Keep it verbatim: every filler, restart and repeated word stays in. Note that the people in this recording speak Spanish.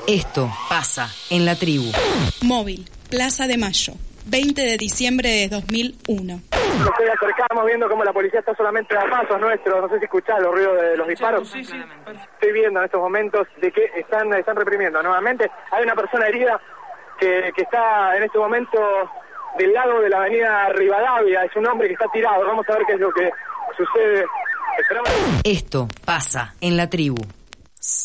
Esto pasa en la tribu. Móvil, Plaza de Mayo, veinte de diciembre de dos mil uno. Nos estoy acercamos viendo cómo la policía está solamente a pasos nuestros. No sé si escuchás los ruidos de los disparos. Sí, sí. Estoy viendo en estos momentos de que están, están reprimiendo nuevamente. Hay una persona herida que, que está en este momento del lado de la avenida Rivadavia. Es un hombre que está tirado. Vamos a ver qué es lo que sucede. Esperamos. Esto pasa en la tribu.